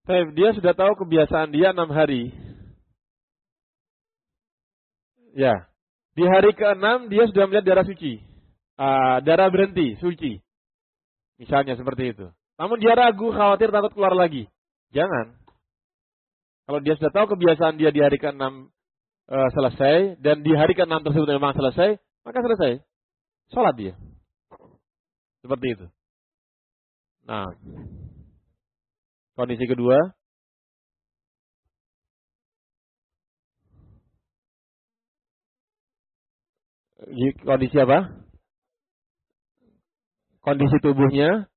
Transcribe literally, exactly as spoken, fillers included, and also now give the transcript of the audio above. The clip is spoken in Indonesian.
Tapi dia sudah tahu kebiasaan dia enam hari. Ya. Di hari keenam dia sudah melihat darah suci. Uh, darah berhenti, suci. Misalnya seperti itu. Namun dia ragu, khawatir, takut keluar lagi. Jangan. Kalau dia sudah tahu kebiasaan dia di hari keenam uh, selesai, dan di hari keenam tersebut memang selesai, maka selesai. Sholat dia. Seperti itu. Nah. Kondisi kedua. Kondisi apa? Kondisi tubuhnya.